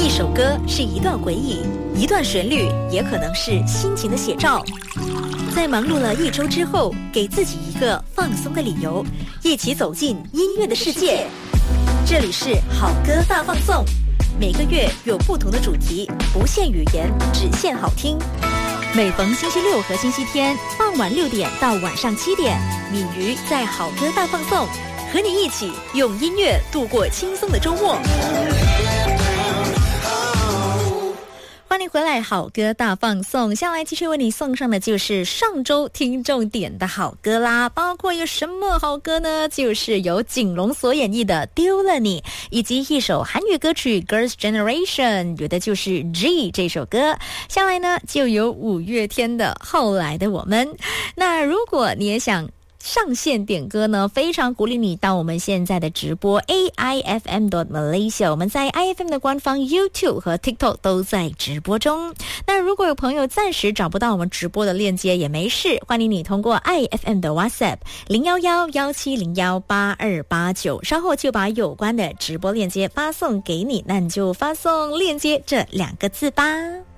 一首歌是一段回忆，一段旋律也可能是心情的写照。在忙碌了一周之后，给自己一个放松的理由，一起走进音乐的世界。这里是好歌大放送，每个月有不同的主题，不限语言，只限好听。每逢星期六和星期天傍晚6点到晚上7点，敏瑜在好歌大放送，和你一起用音乐度过轻松的周末。欢迎回来，好歌大放送，下来继续为你送上的就是上周听众点的好歌啦，包括有什么好歌呢？就是由景龙所演绎的丢了你，以及一首韩语歌曲 Girls' Generation， 有的就是 G 这首歌。下来呢就有五月天的后来的我们。那如果你也想上线点歌呢，非常鼓励你到我们现在的直播 AIFM.Malaysia， 我们在 IFM 的官方 YouTube 和 TikTok 都在直播中。那如果有朋友暂时找不到我们直播的链接也没事，欢迎你通过 IFM 的 WhatsApp 011-1701-8289，稍后就把有关的直播链接发送给你，那你就发送链接这2个字吧。